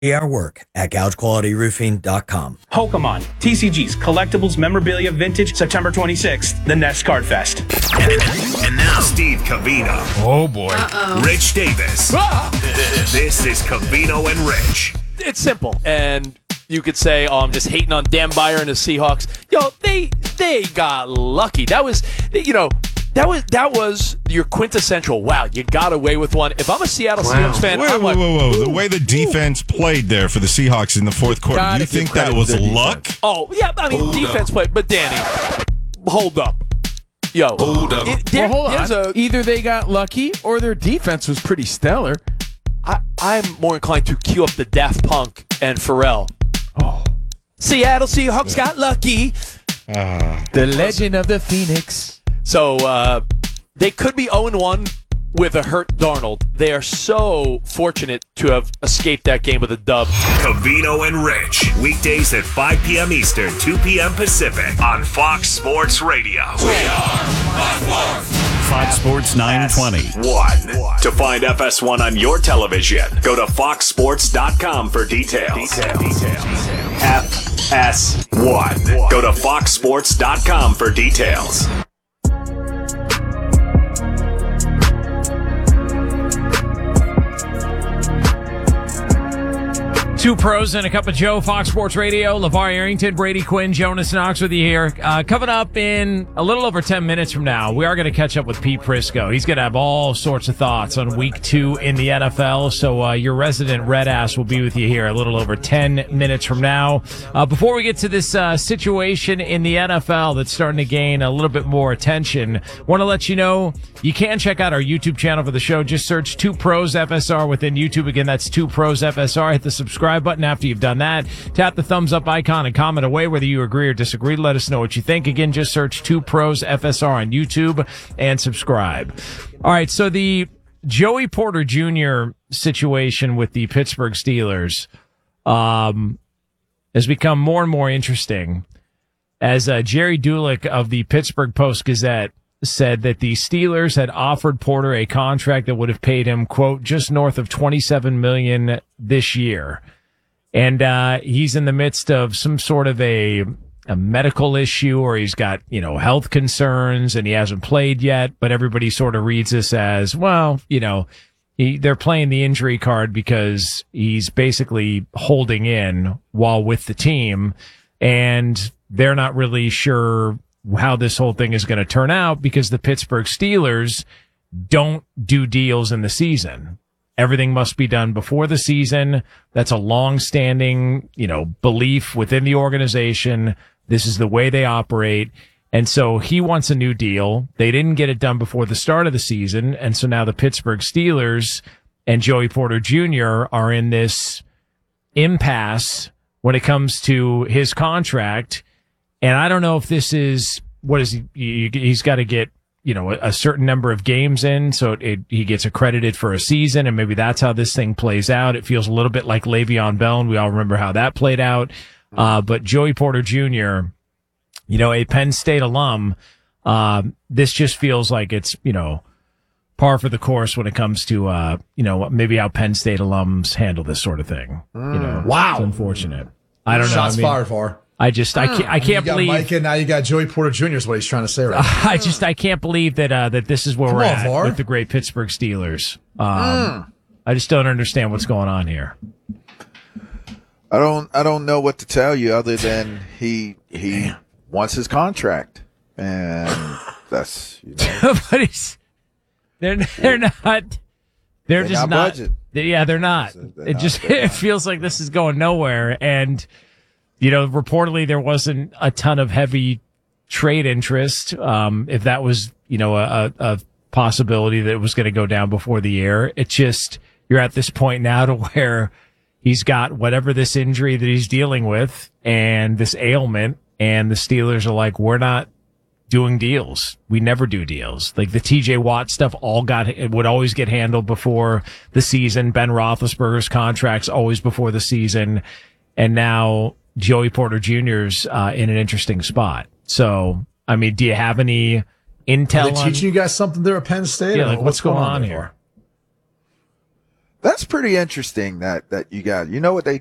our work at gougequalityroofing.com. Pokemon, TCGs, Collectibles, Memorabilia, Vintage, September 26th, the Nest Card Fest. And now, Steve Covino. Oh, boy. Rich Davis. This is Covino and Rich. It's simple, and you could say, "Oh, I'm just hating on Dan Byer and the Seahawks." Yo, they got lucky. That was your quintessential. Wow, you got away with one. If I'm a Seattle Seahawks fan, Whoa. The way the defense played there for the Seahawks in the fourth quarter, do you think that was luck? Oh, yeah, I mean, defense played. But Danny, hold up. Yo. Hold up. Hold on. Either they got lucky or their defense was pretty stellar. I'm more inclined to cue up the Daft Punk and Pharrell. Oh. Seattle Seahawks got lucky. The legend of the Phoenix. So they could be 0-1 with a hurt Darnold. They are so fortunate to have escaped that game with a dub. Covino and Rich. Weekdays at 5 p.m. Eastern, 2 p.m. Pacific on Fox Sports Radio. We are Fox Sports 920. To find FS1 on your television, go to foxsports.com for details. FS1. Go to foxsports.com for details. Two pros and a cup of Joe, Fox Sports Radio. LeVar Arrington, Brady Quinn, Jonas Knox with you here. Coming up in a little over 10 minutes from now, we are going to catch up with Pete Prisco. He's going to have all sorts of thoughts on week 2 in the NFL. So your resident red ass will be with you here a little over 10 minutes from now. Before we get to this situation in the NFL that's starting to gain a little bit more attention, want to let you know you can check out our YouTube channel for the show. Just search 2 Pros FSR within YouTube. Again, that's 2 Pros FSR. Hit the subscribe button after you've done that. Tap the thumbs up icon and comment away whether you agree or disagree. Let us know what you think. Again, just search 2 Pros FSR on YouTube and subscribe. All right, so the Joey Porter Jr. situation with the Pittsburgh Steelers has become more and more interesting as Jerry Dulick of the Pittsburgh Post-Gazette said that the Steelers had offered Porter a contract that would have paid him, quote, just north of $27 million this year. And he's in the midst of some sort of a medical issue, or he's got, health concerns, and he hasn't played yet. But everybody sort of reads this as, well, they're playing the injury card because he's basically holding in while with the team, and they're not really sure how this whole thing is going to turn out because the Pittsburgh Steelers don't do deals in the season. Everything must be done before the season. That's a long-standing, belief within the organization. This is the way they operate. And so he wants a new deal. They didn't get it done before the start of the season. And so now the Pittsburgh Steelers and Joey Porter Jr. are in this impasse when it comes to his contract. And I don't know if this is, he's got to get, a certain number of games in, so he gets accredited for a season, and maybe that's how this thing plays out. It feels a little bit like Le'Veon Bell, and we all remember how that played out. But Joey Porter Jr., a Penn State alum, this just feels like it's, par for the course when it comes to, maybe how Penn State alums handle this sort of thing. Wow. It's unfortunate. I don't know. Shots fired for. I can't believe. Mike, and now you got Joey Porter Jr. is what he's trying to say right now. I can't believe that this is where we're at with the great Pittsburgh Steelers. I just don't understand what's going on here. I don't know what to tell you other than he wants his contract, and that's but they're not. They're just not. Yeah, they're not. It feels like this is going nowhere, and. Reportedly there wasn't a ton of heavy trade interest. If that was, a possibility that it was going to go down before the year, it's just, you're at this point now to where he's got whatever this injury that he's dealing with and this ailment, and the Steelers are like, we're not doing deals. We never do deals. Like the TJ Watt stuff would always get handled before the season. Ben Roethlisberger's contracts always before the season. And now, Joey Porter Jr.'s in an interesting spot. So, I mean, do you have any intel? Are they teaching you guys something there at Penn State? Yeah, like what's going on here? That's pretty interesting that you got. You know what they